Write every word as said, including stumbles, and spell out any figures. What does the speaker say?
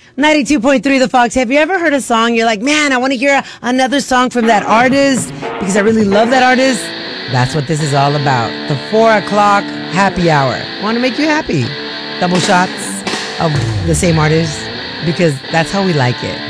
ninety-two point three The Fox. Have you ever heard a song you're like, man, I want to hear another song from that artist because I really love that artist? That's what this is all about. The four o'clock happy hour. Want to make you happy. Double shots of the same artist because that's how we like it.